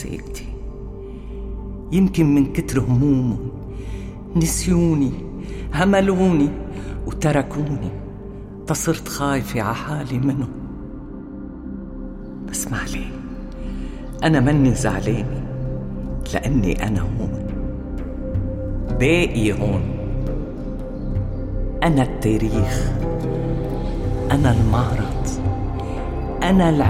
مصيبتي. يمكن من كتر همومهم نسيوني، هملوني وتركوني، فصرت خايفة عحالي منهم. بس ما عليه، أنا مني زعلانة، لأني أنا هون، باقي هون. أنا التاريخ، أنا المعرض، أنا